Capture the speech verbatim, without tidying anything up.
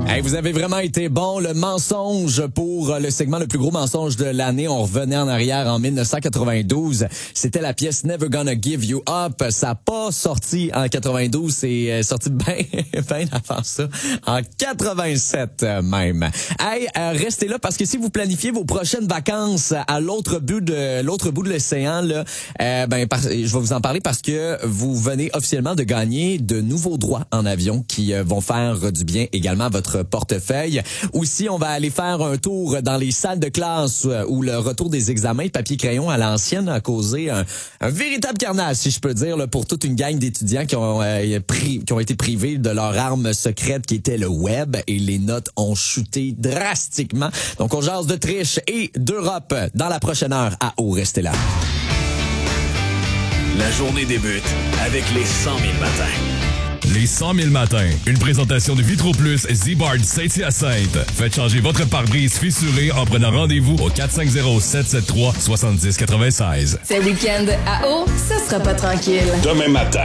Hey, vous avez vraiment été bon. Le mensonge pour le segment le plus gros mensonge de l'année. On revenait en arrière en dix-neuf cent quatre-vingt-douze. C'était la pièce Never Gonna Give You Up. Ça n'a pas sorti en quatre-vingt-douze. C'est sorti bien, bien avant ça. En quatre-vingt-sept même. Hey, euh, restez là parce que si vous planifiez vos prochaines vacances à l'autre bout de l'autre bout de l'océan, là, euh, ben, par, je vais vous en parler parce que vous venez officiellement de gagner de nouveaux droits en avion qui euh, vont faire du bien également à votre portefeuille. Aussi, on va aller faire un tour dans les salles de classe où le retour des examens de papier-crayon à l'ancienne a causé un, un véritable carnage, si je peux dire, là, pour toute une gang d'étudiants qui ont, euh, pri- qui ont été privés de leur arme secrète qui était le web et les notes ont chuté drastiquement. Donc, on jase de triche et d'Europe dans la prochaine heure à O. Restez là. La journée débute avec les cent mille matins. Les cent mille matins. Une présentation de Vitro Plus Z-Bard Saint-Hyacinthe. Faites changer votre pare-brise fissuré en prenant rendez-vous au quatre cinq zéro, sept sept trois, sept six neuf six. Ce week-end à O, ce sera pas tranquille. Demain matin,